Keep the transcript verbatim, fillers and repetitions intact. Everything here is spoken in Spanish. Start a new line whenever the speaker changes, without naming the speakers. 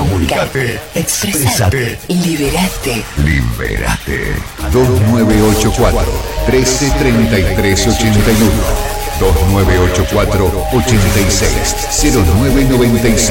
Comunicate, expresate, liberate.
Liberate. dos nueve ocho cuatro, uno tres tres tres ocho uno. dos nueve ocho cuatro, ocho seis cero nueve nueve cinco.